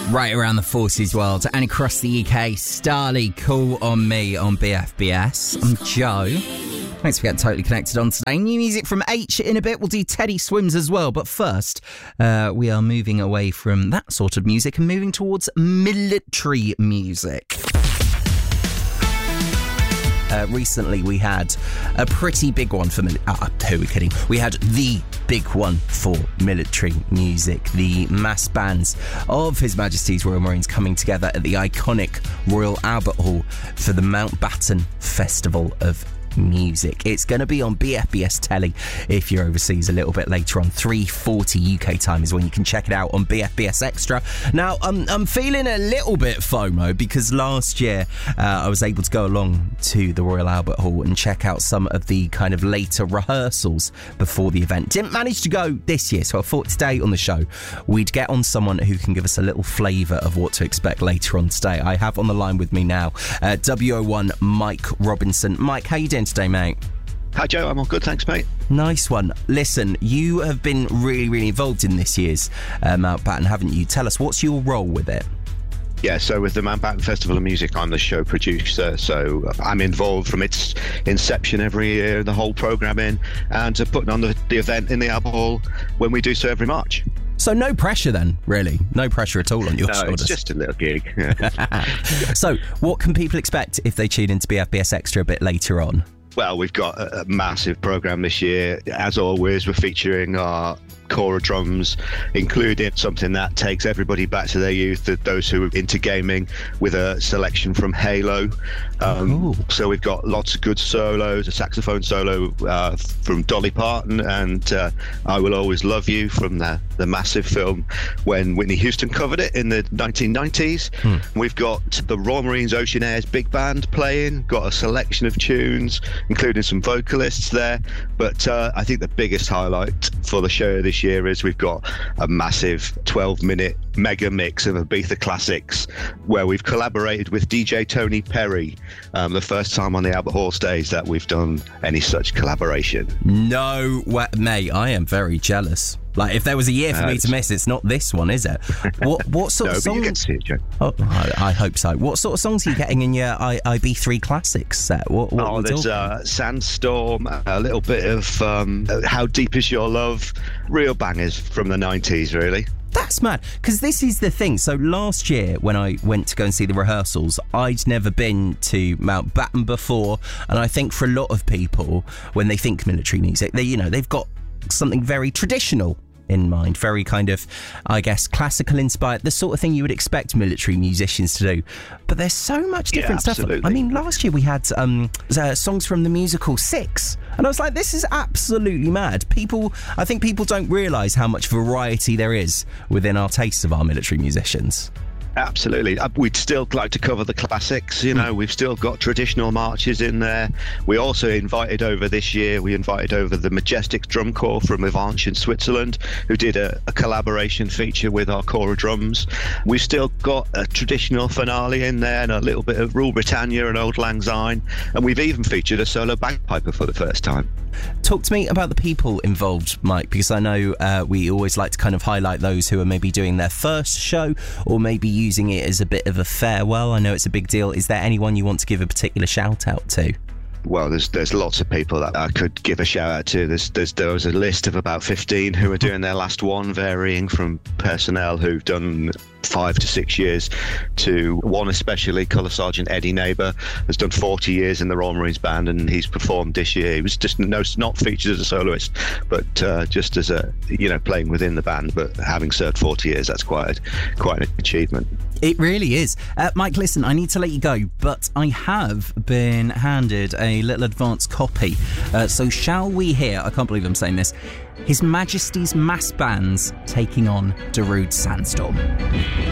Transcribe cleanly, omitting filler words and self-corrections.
Right around the 40s world and across the UK, Starley, Call on Me on BFBS. I'm Joe. Thanks for getting totally connected on today. New music from H in a bit. We'll do Teddy Swims as well. But first, we are moving away from that sort of music and moving towards military music. Recently, we had a pretty big one for... who are we kidding? We had the big one for military music. The mass bands of His Majesty's Royal Marines coming together at the iconic Royal Albert Hall for the Mountbatten Festival of Music. It's going to be on BFBS telly if you're overseas a little bit later on. 3:40 UK time is when you can check it out on BFBS Extra. Now, I'm feeling a little bit FOMO because last year I was able to go along to the Royal Albert Hall and check out some of the kind of later rehearsals before the event. Didn't manage to go this year, so I thought today on the show we'd get on someone who can give us a little flavour of what to expect later on today. I have on the line with me now WO1 Mike Robinson. Mike, how you doing today, mate? Hi Joe, I'm all good, thanks mate. Nice one. Listen, you have been really involved in this year's Mountbatten, haven't you? Tell us, what's your role with it? Yeah, so with the Mountbatten Festival of Music, I'm the show producer, so I'm involved from its inception every year, the whole programming, and putting on the event in the Albert Hall when we do so every March. So no pressure then, really? No pressure at all on your shoulders? It's just a little gig. So what can people expect if they tune into BFBS Extra a bit later on? Well, we've got a massive programme this year. As always, we're featuring our Cora drums, including something that takes everybody back to their youth, those who are into gaming, with a selection from Halo. So we've got lots of good solos, a saxophone solo from Dolly Parton and I Will Always Love You from the massive film when Whitney Houston covered it in the 1990s. We've got the Royal Marines Ocean Airs Big Band playing, got a selection of tunes, including some vocalists there. But I think the biggest highlight for the show this year is we've got a massive 12-minute mega mix of Ibiza classics where we've collaborated with DJ Tony Perry, the first time on the Albert Hall stage that we've done any such collaboration. No way, mate, I am very jealous. Like, if there was a year for me to miss, it's not this one, is it? What sort of songs? You get to see it, Joe. Oh, I hope so. What sort of songs are you getting in your IB3 Classics set? What there's Sandstorm, a little bit of How Deep Is Your Love, real bangers from the 90s, really. That's mad, because this is the thing. So last year, when I went to go and see the rehearsals, I'd never been to Mountbatten before, and I think for a lot of people, when they think military music, they've got something very traditional in mind, very kind of, I guess, classical inspired, the sort of thing you would expect military musicians to do. But there's so much different stuff. I mean, last year we had songs from the musical Six, and I was like, this is absolutely mad. I think people don't realise how much variety there is within our tastes of our military musicians. Absolutely. We'd still like to cover the classics, we've still got traditional marches in there. We also invited over the Majestic Drum Corps from Avanches in Switzerland, who did a collaboration feature with our Cora drums. We've still got a traditional finale in there and a little bit of Rule Britannia and Old Lang Syne, and we've even featured a solo bagpiper for the first time. Talk to me about the people involved, Mike, because I know we always like to kind of highlight those who are maybe doing their first show or maybe using it as a bit of a farewell. I know it's a big deal. Is there anyone you want to give a particular shout out to? Well, there's lots of people that I could give a shout out to. There was a list of about 15 who are doing their last one, varying from personnel who've done 5 to 6 years to one, especially Colour Sergeant Eddie Neighbour has done 40 years in the Royal Marines Band, and he's performed this year. He was just not featured as a soloist, but just as a playing within the band, but having served 40 years, that's quite an achievement. It really is. Mike, listen, I need to let you go, but I have been handed a little advance copy. So shall we hear, I can't believe I'm saying this, His Majesty's Mass Bands taking on Darude Sandstorm.